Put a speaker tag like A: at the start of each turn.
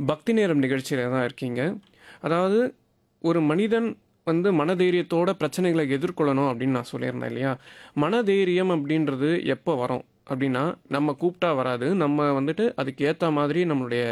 A: பக்தி நேரம் நிகழ்ச்சியில தான் இருக்கீங்க. அதாவது ஒரு மனிதன் வந்து மனதைரியத்தோட பிரச்சனைகளை எதிர்கொள்ளணும் அப்படின்னு நான் சொல்லியிருந்தேன் இல்லையா? மனதைரியம் அப்படின்றது எப்போ வரும் அப்படின்னா, நம்ம கூப்பிட்டா வராது. நம்ம வந்துட்டு அதுக்கு ஏத்த மாதிரி நம்மளுடைய